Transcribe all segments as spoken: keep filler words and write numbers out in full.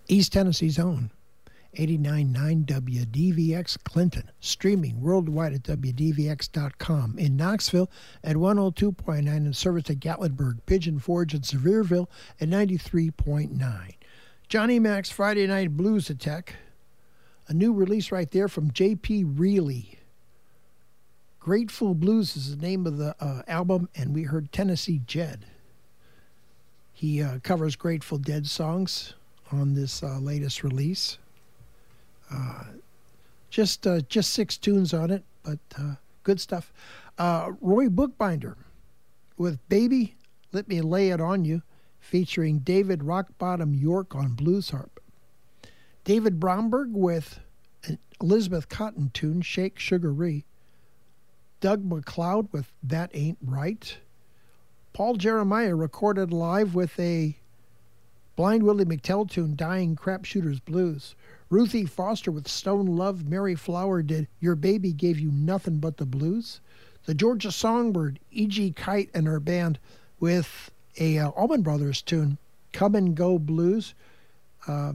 East Tennessee's own eighty-nine point nine W D V X Clinton, streaming worldwide at W D V X dot com. In Knoxville at one oh two point nine, and service at Gatlinburg, Pigeon Forge, and Sevierville at ninety-three point nine. Johnny Mac's Friday Night Blues Attack, a new release right there from J P Reilly. Grateful Blues is the name of the uh, album, and we heard Tennessee Jed. He uh, covers Grateful Dead songs on this uh, latest release. Uh, just uh, just six tunes on it, but uh, good stuff. Uh, Roy Bookbinder with Baby, Let Me Lay It On You, featuring David Rockbottom York on blues harp. David Bromberg with an Elizabeth Cotton tune, Shake Sugaree. Doug McLeod with That Ain't Right. Paul Jeremiah recorded live with a Blind Willie McTell tune, Dying Crapshooters Blues. Ruthie Foster with Stone Love. Mary Flower did Your Baby Gave You Nothing But the Blues. The Georgia Songbird, E G Kite and her band with a uh, Allman Brothers tune, Come and Go Blues. Uh,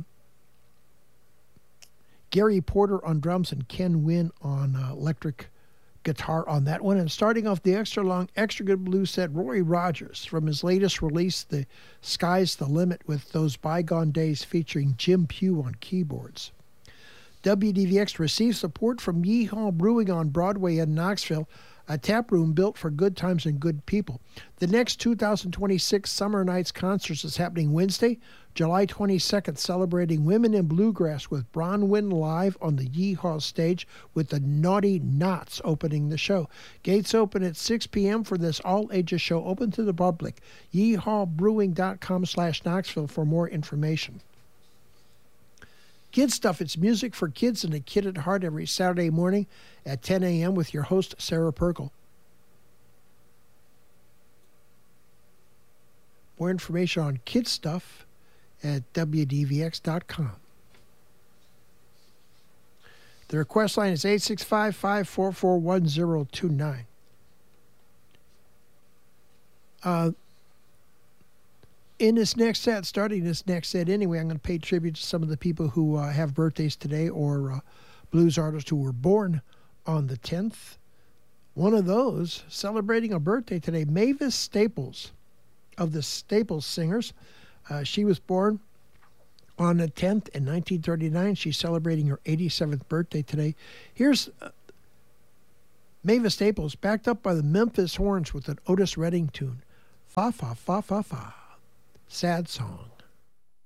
Gary Porter on drums and Ken Wynn on uh, electric guitar on that one. And starting off the extra long, extra good blues set, Roy Rogers from his latest release, The Sky's the Limit, with Those Bygone Days, featuring Jim Pugh on keyboards. W D V X received support from Yeehaw Brewing on Broadway in Knoxville, a tap room built for good times and good people. The next two thousand twenty-six Summer Nights Concerts is happening Wednesday, July twenty-second, celebrating women in bluegrass with Bronwyn live on the Yeehaw stage, with the Naughty Knots opening the show. Gates open at six p.m. for this all-ages show, open to the public. yeehaw brewing dot com slash Knoxville for more information. Kid Stuff, it's music for kids and a kid at heart, every Saturday morning at ten a.m. with your host, Sarah Perkle. More information on Kid Stuff at W D V X dot com. The request line is eight six five, five four four, one zero two nine. Uh, in this next set, starting this next set anyway, I'm going to pay tribute to some of the people who uh, have birthdays today, or uh, blues artists who were born on the tenth. One of those celebrating a birthday today, Mavis Staples of the Staples Singers. Uh, she was born on the tenth in nineteen thirty-nine. She's celebrating her eighty-seventh birthday today. Here's uh, Mavis Staples, backed up by the Memphis Horns with an Otis Redding tune, Fa Fa Fa Fa Fa, sad song.